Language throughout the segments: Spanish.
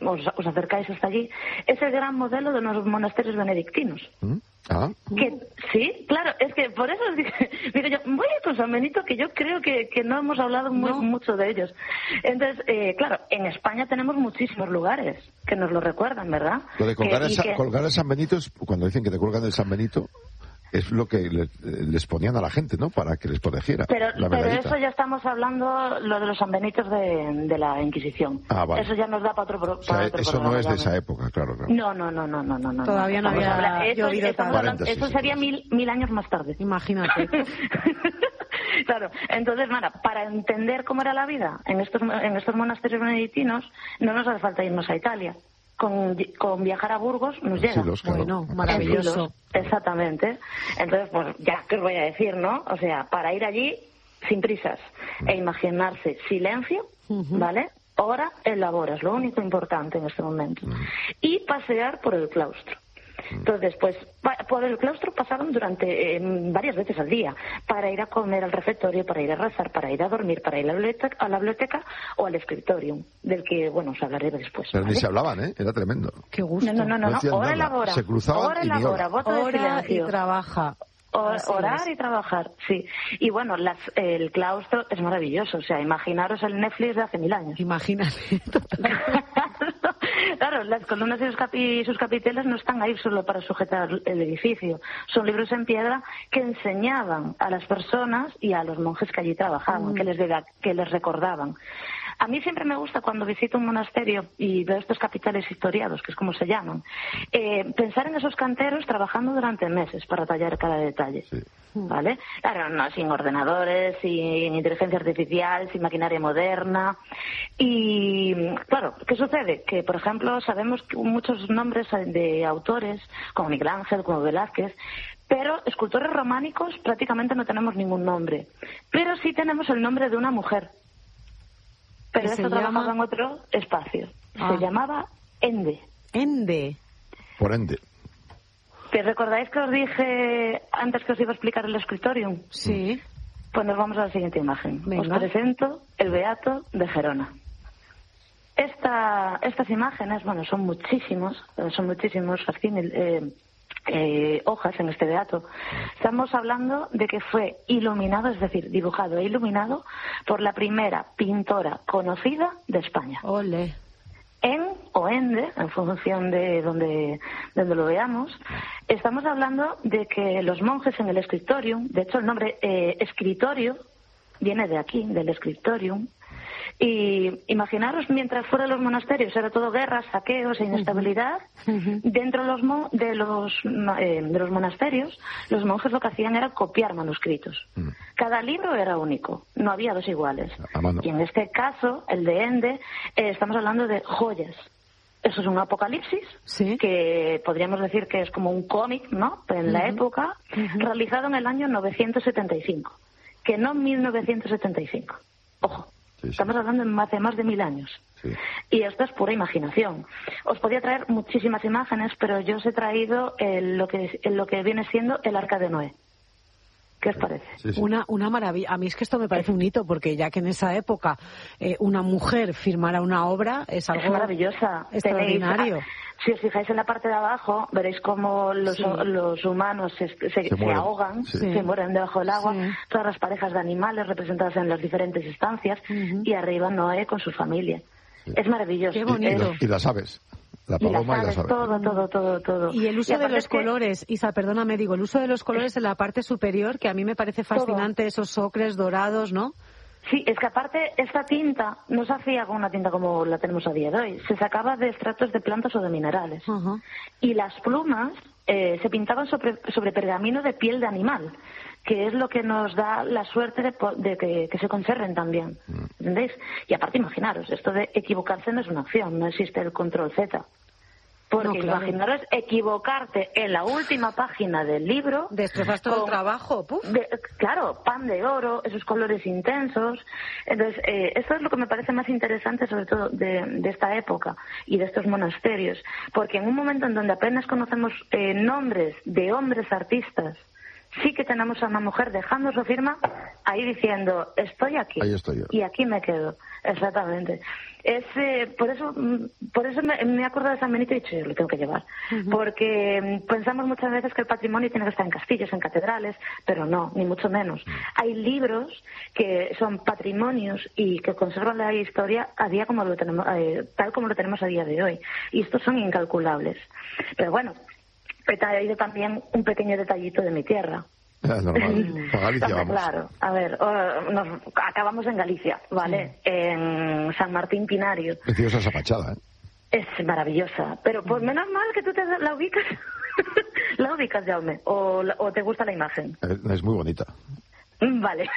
os acercáis hasta allí, es el gran modelo de los monasterios benedictinos. Que sí, claro, es que por eso digo yo, voy a ir con San Benito, que yo creo que no hemos hablado mucho de ellos. Entonces, claro, en España tenemos muchísimos lugares que nos lo recuerdan, ¿verdad? Lo de colgar a San Benito, cuando dicen que te cuelgan del San Benito, es lo que les ponían a la gente, ¿no? Para que les protegiera. Pero eso ya estamos hablando, lo de los sanbenitos de la Inquisición. Vale. Eso ya nos da para otro, eso no es de esa época, claro. No. Todavía no había llovido tanto. Eso sería mil años más tarde. Imagínate. Claro, entonces, para entender cómo era la vida en estos monasterios benedictinos, no nos hace falta irnos a Italia. Con viajar a Burgos nos llega. Claro. Bueno, maravilloso. Exactamente. Entonces, pues ya, ¿qué os voy a decir, no? O sea, para ir allí sin prisas e imaginarse silencio, ¿vale? Hora elaboras, lo único importante en este momento. Y pasear por el claustro. Entonces, pues, por el claustro pasaban durante varias veces al día, para ir a comer al refectorio, para ir a rezar, para ir a dormir, para ir a la biblioteca o al escritorio, del que, bueno, os hablaré después. Pero ¿vale? ni se hablaban, ¿eh? Era tremendo. Qué gusto. No. Hora elabora. Se cruzaban hora elabora, voto de silencio. Y trabaja. Orar y trabajar, sí. Y bueno, el claustro es maravilloso. O sea, imaginaros el Netflix de hace 1000 años. Imagínate. Claro, las columnas y sus capiteles no están ahí solo para sujetar el edificio. Son libros en piedra que enseñaban a las personas y a los monjes que allí trabajaban, que les recordaban. A mí siempre me gusta, cuando visito un monasterio y veo estos capiteles historiados, que es como se llaman, pensar en esos canteros trabajando durante meses para tallar cada detalle, ¿vale? Claro, no, sin ordenadores, sin inteligencia artificial, sin maquinaria moderna. Y, claro, ¿qué sucede? Que, por ejemplo, sabemos que muchos nombres de autores, como Miguel Ángel, como Velázquez, pero escultores románicos prácticamente no tenemos ningún nombre. Pero sí tenemos el nombre de una mujer. Pero eso trabajaba en otro espacio. Se llamaba Ende. Ende. Por ende. ¿Te recordáis que os dije antes que os iba a explicar el Scriptorium? Sí. Pues nos vamos a la siguiente imagen. Venga. Os presento el Beato de Gerona. Estas imágenes, bueno, son muchísimos hojas en este beato. Estamos hablando de que fue iluminado, es decir, dibujado e iluminado por la primera pintora conocida de España. Ole. Ende, en función de donde lo veamos, estamos hablando de que los monjes en el Scriptorium, de hecho el nombre escritorio viene de aquí, del Scriptorium. Y imaginaros, mientras fuera de los monasterios era todo guerras, saqueos e inestabilidad, dentro de los monasterios los monjes lo que hacían era copiar manuscritos. Cada libro era único, no había dos iguales. Y en este caso, el de Ende, estamos hablando de joyas. Eso es un apocalipsis, que podríamos decir que es como un cómic, ¿no? En la época, realizado en el año 975, que no 1975. Ojo. Estamos hablando de más de 1000 años. Y esto es pura imaginación. Os podía traer muchísimas imágenes, pero yo os he traído lo que viene siendo el Arca de Noé. ¿Qué os parece? Una maravilla. A mí es que esto me parece un hito, porque ya que en esa época una mujer firmara una obra es algo maravillosa, extraordinario. Si os fijáis en la parte de abajo, veréis cómo los humanos se ahogan, se mueren debajo del agua, todas las parejas de animales representadas en las diferentes estancias, y arriba Noé con su familia. Es maravilloso. Qué bonito. Y las aves. La paloma y las aves. Todo. Y el uso de los colores, Isa, perdóname, digo, el uso de los colores en la parte superior, que a mí me parece fascinante, esos ocres dorados, ¿no? Sí, es que aparte esta tinta no se hacía con una tinta como la tenemos a día de hoy, se sacaba de extractos de plantas o de minerales. Y las plumas se pintaban sobre pergamino de piel de animal, que es lo que nos da la suerte de que se conserven también. ¿Entendéis? Y aparte, imaginaros, esto de equivocarse no es una opción, no existe el control Z. Porque imaginaros equivocarte en la última página del libro. Destrozas todo el trabajo. Claro, pan de oro, esos colores intensos. Entonces, esto es lo que me parece más interesante, sobre todo de esta época y de estos monasterios. Porque en un momento en donde apenas conocemos nombres de hombres artistas sí que tenemos a una mujer dejando su firma ahí diciendo, estoy aquí. Ahí estoy yo. Y aquí me quedo. Exactamente. Por eso me he acordado de San Benito y he dicho, yo lo tengo que llevar. Porque pensamos muchas veces que el patrimonio tiene que estar en castillos, en catedrales, pero no, ni mucho menos. Hay libros que son patrimonios y que conservan la historia a día como lo tenemos, tal como lo tenemos a día de hoy. Y estos son incalculables. Pero bueno, he traído también un pequeño detallito de mi tierra. Normal. A Galicia vamos. Claro, a ver, acabamos en Galicia, ¿vale? En San Martín Pinario. Preciosa esa fachada, ¿eh? Es maravillosa, pero pues menos mal que tú la ubicas. ¿La ubicas, Jaume? ¿O te gusta la imagen? Es muy bonita. Vale.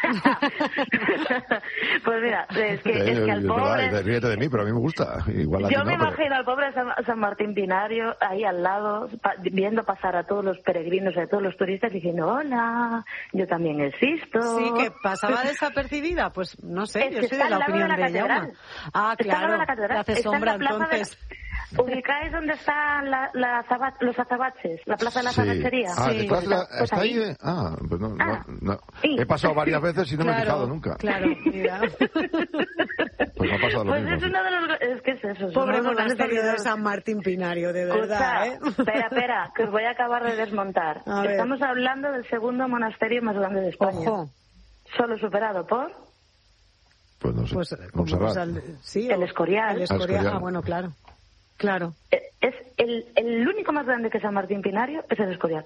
Pues mira, es que al pobre... Ríete de mí, pero a mí me gusta. Igual yo me imagino al pobre San Martín Pinario ahí al lado, viendo pasar a todos los peregrinos, a todos los turistas, diciendo, hola, yo también existo. Sí, que pasaba desaperficida, pues no sé, es yo que soy de la opinión de Jaume. Ah, claro, le hace sombra entonces. ¿Ubicáis dónde están los azabaches? La plaza de la azabachería. Ah, sí. detrás Pues está ahí. Pues no. He pasado varias veces y no me he fijado nunca. Claro, mira. Pues me ha pasado lo mismo. Es uno de los... Es que es eso. Pobre monasterio de San Martín Pinario, de verdad, Espera, que os voy a acabar de desmontar. Estamos hablando del segundo monasterio más grande de España. Ojo. Solo superado por... Pues no sé. El Escorial. El Escorial. Ah, bueno, claro. Claro. Es el único más grande que San Martín Pinario es el Escorial.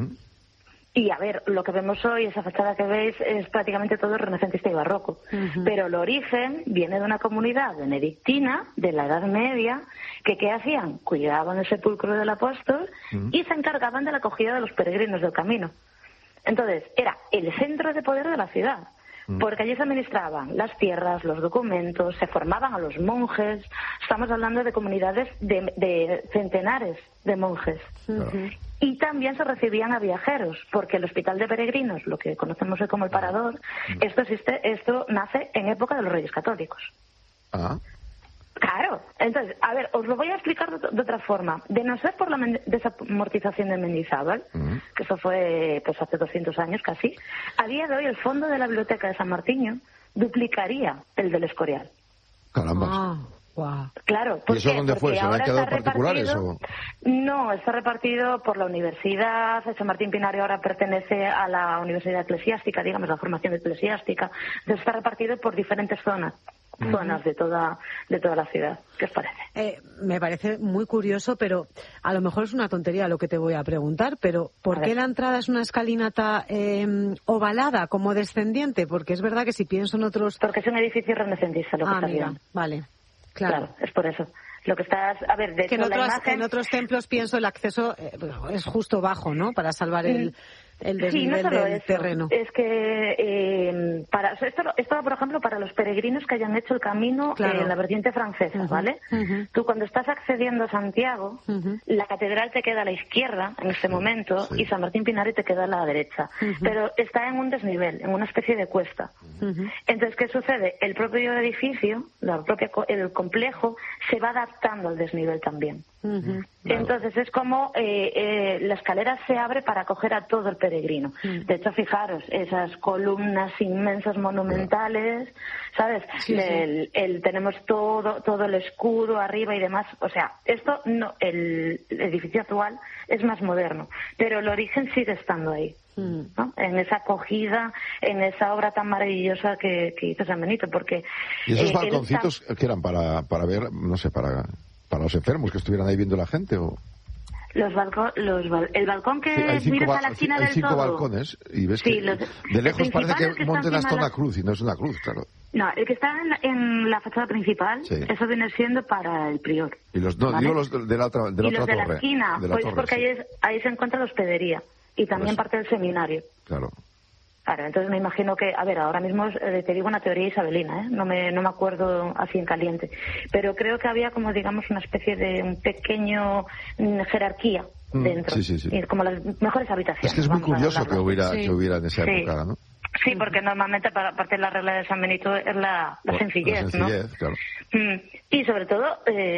Y a ver, lo que vemos hoy, esa fachada que veis, es prácticamente todo renacentista y barroco. Pero el origen viene de una comunidad benedictina de la Edad Media que ¿qué hacían? Cuidaban el sepulcro del apóstol y se encargaban de la acogida de los peregrinos del camino. Entonces, era el centro de poder de la ciudad. Porque allí se administraban las tierras, los documentos, se formaban a los monjes. Estamos hablando de comunidades de centenares de monjes. Y también se recibían a viajeros, porque el hospital de peregrinos, lo que conocemos hoy como el Parador, esto nace en época de los Reyes Católicos. Claro. Entonces, a ver, os lo voy a explicar de otra forma. De no ser por la desamortización de Mendizábal, que eso fue pues hace 200 años casi, a día de hoy el fondo de la biblioteca de San Martiño duplicaría el del Escorial. Caramba. Wow. Claro. ¿Y eso dónde fue? ¿Se han quedado particulares o...? No, está repartido por la universidad. San Martín Pinario ahora pertenece a la Universidad Eclesiástica, digamos, la formación eclesiástica. Entonces está repartido por diferentes zonas de toda la ciudad. ¿Qué os parece? Me parece muy curioso, pero a lo mejor es una tontería lo que te voy a preguntar, pero ¿por qué la entrada es una escalinata ovalada como descendiente? Porque es verdad que si pienso en otros... Porque es un edificio renacentista lo que está viendo. Vale. Claro, es por eso. Lo que estás, a ver, de que hecho, en otros templos pienso el acceso es justo bajo, ¿no? Para salvar el desnivel del terreno. Es que esto, por ejemplo, para los peregrinos que hayan hecho el camino en la vertiente francesa, ¿vale? Tú cuando estás accediendo a Santiago, la catedral te queda a la izquierda en este momento y San Martín Pinario te queda a la derecha. Pero está en un desnivel, en una especie de cuesta. Entonces, ¿qué sucede? El propio edificio, el complejo, se va adaptando al desnivel también. Entonces es como la escalera se abre para acoger a todo el peregrino. De hecho, fijaros, esas columnas inmensas monumentales, ¿sabes? Tenemos todo el escudo arriba y demás. O sea, esto no, el edificio actual es más moderno, pero el origen sigue estando ahí. ¿No? En esa acogida, en esa obra tan maravillosa que hizo San Benito, porque... ¿Y esos balconcitos que eran para ver, no sé, para los enfermos que estuvieran ahí viendo la gente o...? El balcón que miras a la esquina del todo. Hay 5 balcones y ves que de lejos parece que monten hasta una cruz y no es una cruz, claro. No, el que está en la fachada principal, eso viene siendo para el prior. Y los de la otra torre. Y los de la esquina, porque ahí se encuentra la hospedería y también parte del seminario. Claro. Claro, entonces me imagino que, a ver, ahora mismo te digo una teoría isabelina, no me acuerdo así en caliente, pero creo que había como, digamos, una especie de un pequeño jerarquía dentro, sí. Y como las mejores habitaciones. Es que es muy curioso que hubiera en esa época, ¿no? Sí, porque normalmente, aparte de la regla de San Benito, es la sencillez, ¿no? Claro. Y sobre todo,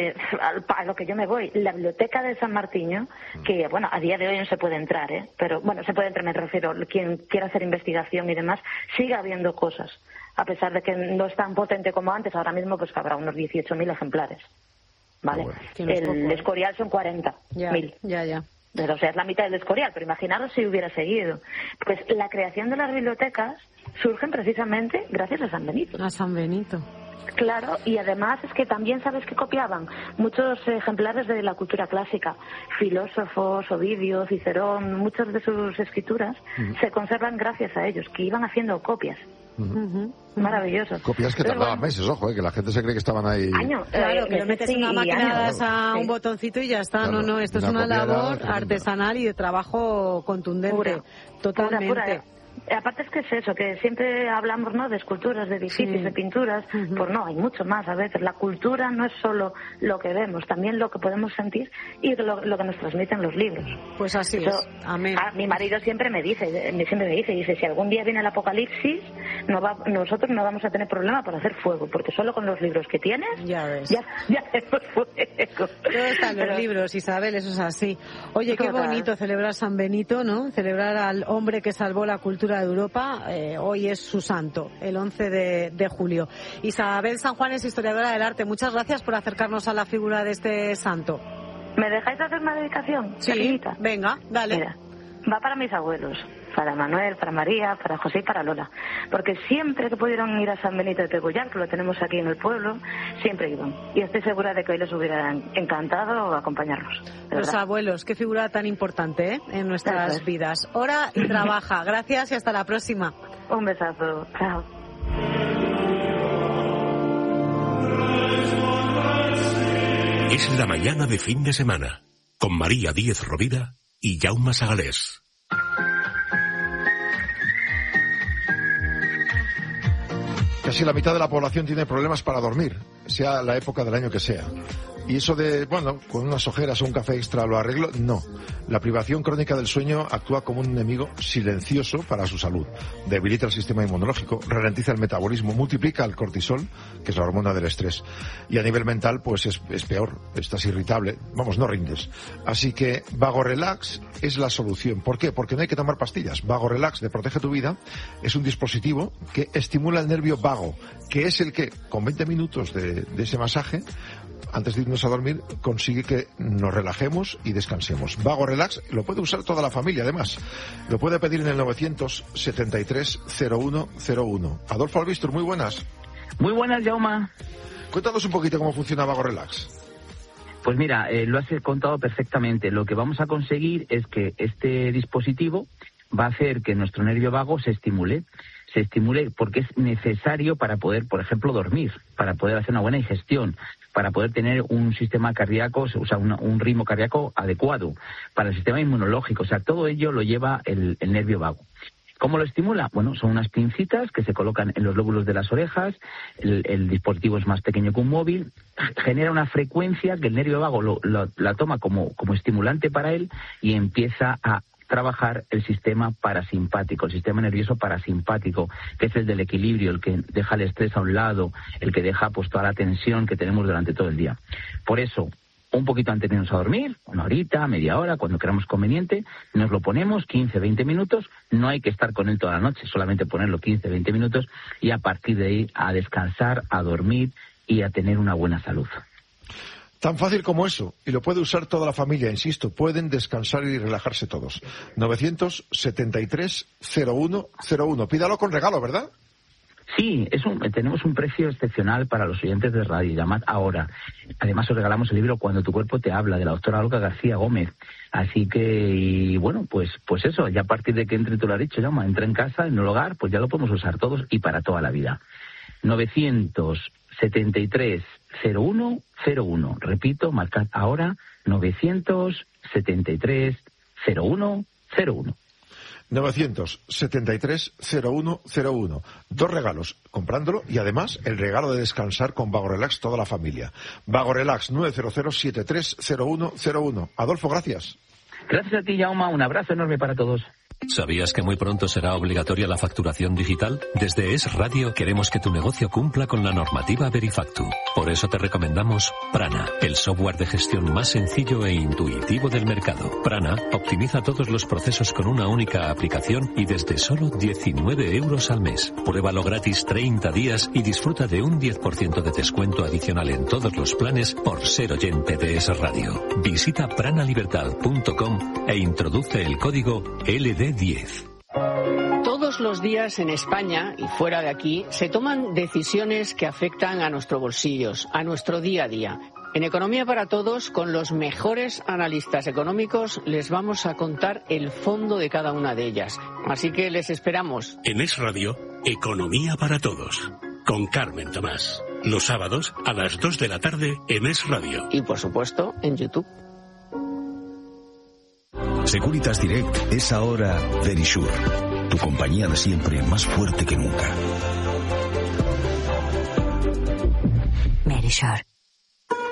a lo que yo me voy, la biblioteca de San Martiño, que, bueno, a día de hoy no se puede entrar, pero, bueno, se puede entrar, me refiero, quien quiera hacer investigación y demás, sigue habiendo cosas, a pesar de que no es tan potente como antes. Ahora mismo, pues habrá unos 18.000 ejemplares, ¿vale? Bueno. El Escorial son 40.000. Ya. Pero, o sea, es la mitad del Escorial, pero imaginaros si hubiera seguido. Pues la creación de las bibliotecas surgen precisamente gracias a San Benito. A San Benito. Claro, y además es que también sabes que copiaban muchos ejemplares de la cultura clásica, filósofos, Ovidio, Cicerón, muchas de sus escrituras se conservan gracias a ellos, que iban haciendo copias. Maravilloso. Copias que tardaban meses, ojo, que la gente se cree que estaban ahí. Años. Claro, que lo metes en una máquina, a un Sí. botoncito y ya está. Claro, No, esto es una labor artesanal y de trabajo contundente. Totalmente. Pura. Aparte es que es eso, que siempre hablamos, ¿no?, de esculturas, de edificios, de pinturas. Pues no, hay mucho más a veces. La cultura no es solo lo que vemos, también lo que podemos sentir y lo que nos transmiten los libros. Pues así Eso, es. Amén. Mi marido siempre me dice, si algún día viene el apocalipsis, nosotros no vamos a tener problema para hacer fuego, porque solo con los libros que tienes, ya ves. Ya hacemos fuego. Todo está en los libros, Isabel, eso es así. Oye, qué bonito celebrar San Benito, ¿no? Celebrar al hombre que salvó la cultura de Europa. Hoy es su santo, el 11 de julio. Isabel San Juan es historiadora del arte. Muchas gracias por acercarnos a la figura de este santo. ¿Me dejáis hacer una dedicación? Sí, pequeñita? Venga, dale. Mira, va para mis abuelos, para Manuel, para María, para José y para Lola. Porque siempre que pudieron ir a San Benito de Pegullar, que lo tenemos aquí en el pueblo, siempre iban. Y estoy segura de que hoy les hubiera encantado acompañarnos. Los abuelos, qué figura tan importante en nuestras vidas. Ora y trabaja. Gracias y hasta la próxima. Un besazo. Chao. Es la mañana de fin de semana, con María Díez Rovira y Jaume Sagalés. Casi la mitad de la población tiene problemas para dormir, sea la época del año que sea. Y eso de, bueno, con unas ojeras o un café extra lo arreglo, no. La privación crónica del sueño actúa como un enemigo silencioso para su salud. Debilita el sistema inmunológico, ralentiza el metabolismo, multiplica el cortisol, que es la hormona del estrés. Y a nivel mental, pues es peor, estás irritable, vamos, no rindes. Así que Vago Relax es la solución. ¿Por qué? Porque no hay que tomar pastillas. Vago Relax de Protege tu Vida es un dispositivo que estimula el nervio vago, que es el que, con 20 minutos de ese masaje, antes de irnos a dormir, consigue que nos relajemos y descansemos. Vago Relax lo puede usar toda la familia, además. Lo puede pedir en el 973-0101. Adolfo Albistur, muy buenas. Muy buenas, Jaume. Cuéntanos un poquito cómo funciona Vago Relax. Pues mira, lo has contado perfectamente. Lo que vamos a conseguir es que este dispositivo va a hacer que nuestro nervio vago se estimule porque es necesario para poder, por ejemplo, dormir, para poder hacer una buena digestión, para poder tener un sistema cardíaco, o sea, un ritmo cardíaco adecuado, para el sistema inmunológico. O sea, todo ello lo lleva el nervio vago. ¿Cómo lo estimula? Bueno, son unas pincitas que se colocan en los lóbulos de las orejas, el dispositivo es más pequeño que un móvil, genera una frecuencia que el nervio vago la toma como estimulante para él y empieza a trabajar el sistema parasimpático, el sistema nervioso parasimpático, que es el del equilibrio, el que deja el estrés a un lado, el que deja pues toda la tensión que tenemos durante todo el día. Por eso, un poquito antes de irnos a dormir, una horita, media hora, cuando queramos conveniente, nos lo ponemos 15, 20 minutos, no hay que estar con él toda la noche, solamente ponerlo 15, 20 minutos y a partir de ahí a descansar, a dormir y a tener una buena salud. Tan fácil como eso, y lo puede usar toda la familia, insisto, pueden descansar y relajarse todos. 973-0101. Pídalo con regalo, ¿verdad? Sí, tenemos un precio excepcional para los oyentes de radio. Llamad ahora. Además, os regalamos el libro Cuando tu cuerpo te habla, de la doctora Olga García Gómez. Así que, y bueno, pues eso, ya a partir de que entre, tú lo has dicho, llama, entra en casa, en el hogar, pues ya lo podemos usar todos y para toda la vida. 973-0101. Repito, marcad ahora 973-0101. 973-0101. 2 regalos, comprándolo y además el regalo de descansar con Vago Relax toda la familia. Vago Relax 900-730101. Adolfo, gracias. Gracias a ti, Jaume. Un abrazo enorme para todos. ¿Sabías que muy pronto será obligatoria la facturación digital? Desde Es Radio queremos que tu negocio cumpla con la normativa Verifactu. Por eso te recomendamos Prana, el software de gestión más sencillo e intuitivo del mercado. Prana optimiza todos los procesos con una única aplicación y desde solo 19 euros al mes. Pruébalo gratis 30 días y disfruta de un 10% de descuento adicional en todos los planes por ser oyente de Es Radio. Visita pranalibertad.com e introduce el código LD10. Todos los días en España y fuera de aquí se toman decisiones que afectan a nuestros bolsillos, a nuestro día a día. En Economía para Todos, con los mejores analistas económicos, les vamos a contar el fondo de cada una de ellas. Así que les esperamos. En Es Radio, Economía para Todos, con Carmen Tomás. Los sábados a las 2 de la tarde en Es Radio. Y por supuesto, en YouTube. Securitas Direct es ahora Verisure, tu compañía de siempre más fuerte que nunca. Verisure.